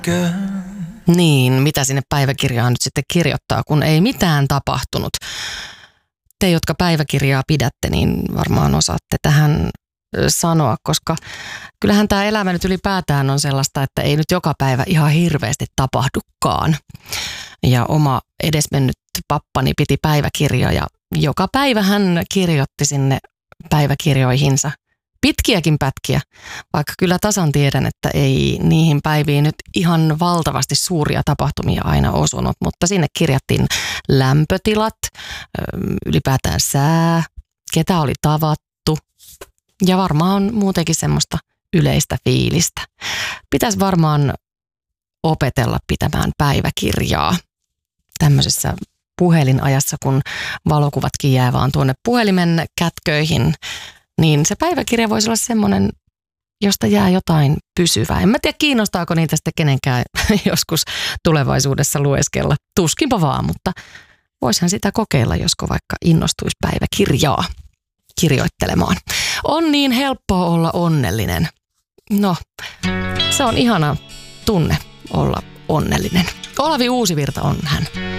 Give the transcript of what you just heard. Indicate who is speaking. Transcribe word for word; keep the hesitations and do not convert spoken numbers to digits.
Speaker 1: Niin, mitä sinne päiväkirjaan nyt sitten kirjoittaa, kun ei mitään tapahtunut. Te, jotka päiväkirjaa pidätte, niin varmaan osaatte tähän sanoa, koska kyllähän tämä elämä nyt ylipäätään on sellaista, että ei nyt joka päivä ihan hirveästi tapahdukaan. Ja oma edesmennyt pappani piti päiväkirjoja ja joka päivä hän kirjoitti sinne päiväkirjoihinsa pitkiäkin pätkiä, vaikka kyllä tasan tiedän, että ei niihin päiviin nyt ihan valtavasti suuria tapahtumia aina osunut, mutta sinne kirjattiin lämpötilat, ylipäätään sää, ketä oli tavattu ja varmaan muutenkin semmoista yleistä fiilistä. Pitäisi varmaan opetella pitämään päiväkirjaa tämmöisessä puhelinajassa, kun valokuvatkin jää vaan tuonne puhelimen kätköihin, niin se päiväkirja voisi olla semmoinen, josta jää jotain pysyvää. En mä tiedä, kiinnostaako niitä sitten kenenkään joskus tulevaisuudessa lueskella. Tuskinpa vaan, mutta voisihan sitä kokeilla, josko vaikka innostuisi päiväkirjaa kirjoittelemaan. On niin helppoa olla onnellinen. No, se on ihana tunne olla onnellinen. Olavi Uusivirta on hän.